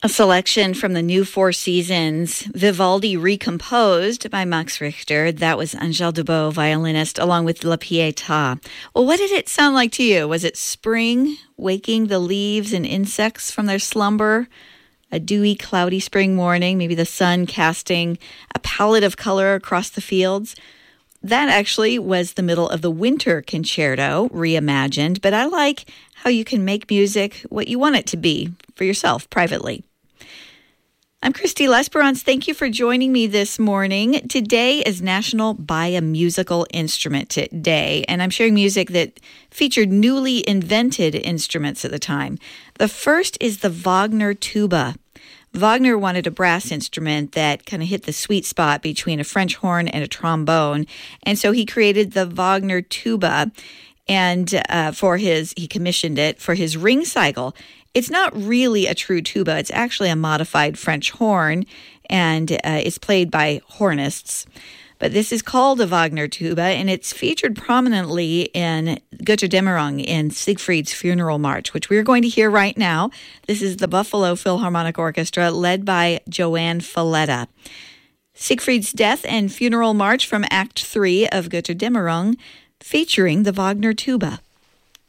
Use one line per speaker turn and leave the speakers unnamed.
A selection from the new Four Seasons, Vivaldi Recomposed by Max Richter. That was Angèle Dubos, violinist, along with La Pietà. Well, what did it sound like to you? Was it spring, waking the leaves and insects from their slumber? A dewy, cloudy spring morning, maybe the sun casting a palette of color across the fields? That actually was the middle of the Winter Concerto, reimagined, but I like how you can make music what you want it to be for yourself privately. I'm Christy Lesperance. Thank you for joining me this morning. Today is National Buy a Musical Instrument Day, and I'm sharing music that featured newly invented instruments at the time. The first is the Wagner tuba. Wagner wanted a brass instrument that kind of hit the sweet spot between a French horn and a trombone, and so he created the Wagner tuba, and he commissioned it for his ring cycle. It's not really a true tuba. It's actually a modified French horn, and it's played by hornists. But this is called a Wagner tuba, and it's featured prominently in Götterdämmerung in Siegfried's Funeral March, which we're going to hear right now. This is the Buffalo Philharmonic Orchestra, led by Joanne Falletta. Siegfried's Death and Funeral March from Act 3 of Götterdämmerung, featuring the Wagner tuba.